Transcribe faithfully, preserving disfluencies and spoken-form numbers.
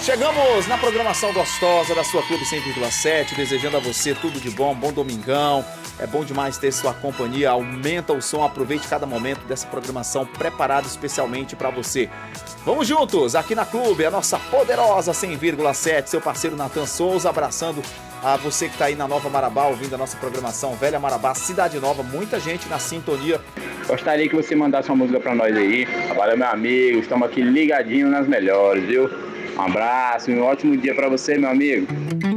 Chegamos na programação gostosa da sua Clube cem vírgula sete, desejando a você tudo de bom, bom domingão. É bom demais ter sua companhia, aumenta o som, aproveite cada momento dessa programação preparada especialmente para você. Vamos juntos aqui na Clube, a nossa poderosa cem vírgula sete, seu parceiro Nathan Souza, abraçando a você que está aí na Nova Marabá, ouvindo a nossa programação Velha Marabá, Cidade Nova, muita gente na sintonia. Gostaria que você mandasse uma música para nós aí. Valeu, meu amigo, estamos aqui ligadinhos nas melhores, viu? Um abraço e um ótimo dia para você, meu amigo.